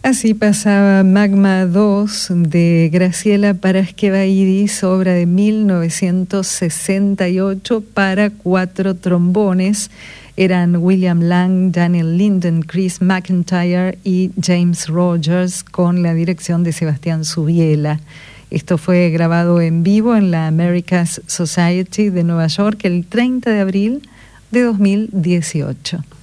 Así pasaba Magma 2 de Graciela Paraschivadis, obra de 1968 para 4 trombones. Eran William Lang, Daniel Linden, Chris McIntyre y James Rogers, con la dirección de Sebastián Subiela. Esto fue grabado en vivo en la America's Society de Nueva York el 30 de abril de 2018.